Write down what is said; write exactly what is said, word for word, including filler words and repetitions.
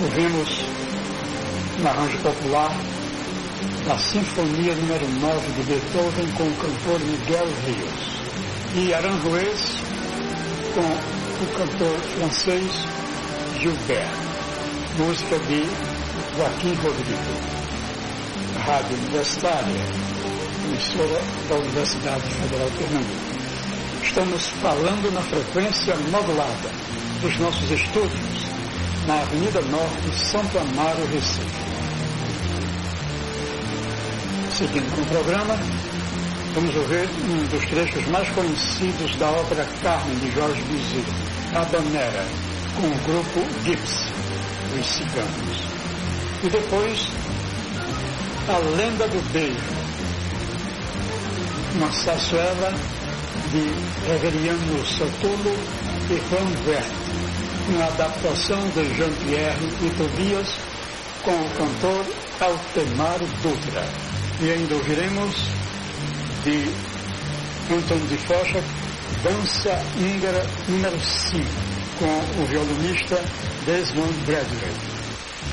Ouvimos um arranjo popular da Sinfonia número nove de Beethoven com o cantor Miguel Rios e Aranjuez com o cantor francês Gilbert, música de Joaquim Rodrigo. Rádio Universitária, emissora da Universidade Federal de Pernambuco. Estamos falando na frequência modulada dos nossos estúdios na Avenida Norte, Santo Amaro, Recife. Seguindo com o programa, vamos ouvir um dos trechos mais conhecidos da ópera Carmen de Jorge Bizet, Habanera, com o grupo Gypsy, os ciganos. E depois, A Lenda do Beijo, uma sarsuela de Reveriano Sotolo e Juan Vert, uma adaptação de Jean-Pierre e Tobias com o cantor Altemar Dutra. E ainda ouviremos de Anton de Focha, Dança Húngara número cinco, com o violinista Desmond Bradley.